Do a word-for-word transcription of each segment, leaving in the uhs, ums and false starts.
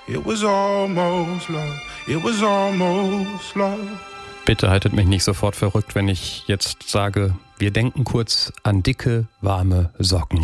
It was almost love. It was almost love. Bitte haltet mich nicht sofort verrückt, wenn ich jetzt sage, wir denken kurz an dicke, warme Socken.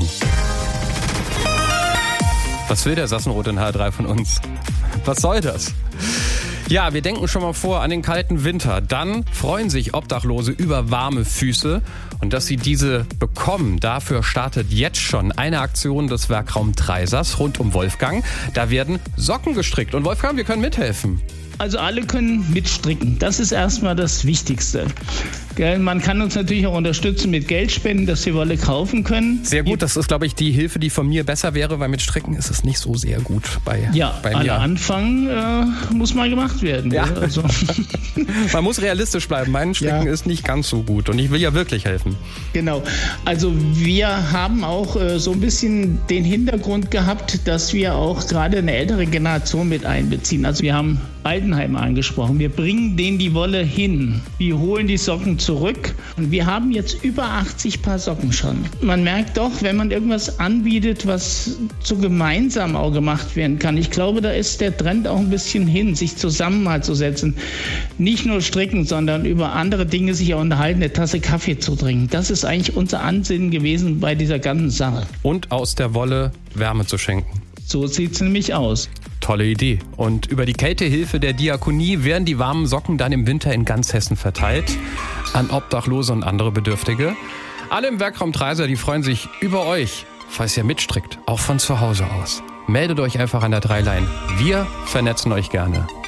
Was will der Sassenroth in H drei von uns? Was soll das? Ja, wir denken schon mal vor an den kalten Winter. Dann freuen sich Obdachlose über warme Füße. Und dass sie diese bekommen, dafür startet jetzt schon eine Aktion des Werkraum Treisas rund um Wolfgang. Da werden Socken gestrickt. Und Wolfgang, wir können mithelfen. Also alle können mitstricken. Das ist erstmal das Wichtigste. Man kann uns natürlich auch unterstützen mit Geldspenden, dass wir Wolle kaufen können. Sehr gut, das ist, glaube ich, die Hilfe, die von mir besser wäre, weil mit Stricken ist es nicht so sehr gut bei, ja, bei mir. Ja, Anfang äh, muss mal gemacht werden. Ja. Ja, also. Man muss realistisch bleiben. Mein Stricken ja. ist nicht ganz so gut und ich will ja wirklich helfen. Genau. Also wir haben auch äh, so ein bisschen den Hintergrund gehabt, dass wir auch gerade eine ältere Generation mit einbeziehen. Also wir haben Altenheime angesprochen. Wir bringen denen die Wolle hin. Wir holen die Socken zurück und wir haben jetzt über achtzig Paar Socken schon. Man merkt doch, wenn man irgendwas anbietet, was so gemeinsam auch gemacht werden kann. Ich glaube, da ist der Trend auch ein bisschen hin, sich zusammen mal zu setzen. Nicht nur stricken, sondern über andere Dinge sich auch unterhalten, eine Tasse Kaffee zu trinken. Das ist eigentlich unser Ansinnen gewesen bei dieser ganzen Sache. Und aus der Wolle Wärme zu schenken. So sieht es nämlich aus. Tolle Idee. Und über die Kältehilfe der Diakonie werden die warmen Socken dann im Winter in ganz Hessen verteilt an Obdachlose und andere Bedürftige. Alle im Werkraum Treisa, die freuen sich über euch, falls ihr mitstrickt, auch von zu Hause aus. Meldet euch einfach an der Dreilein. Wir vernetzen euch gerne.